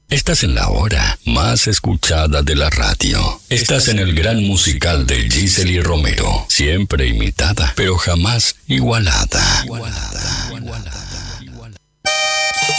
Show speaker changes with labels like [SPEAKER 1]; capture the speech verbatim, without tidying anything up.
[SPEAKER 1] Estás en la hora más escuchada de la radio. Estás en el gran musical de Gisely Romero. Siempre imitada, pero jamás igualada. Igualada.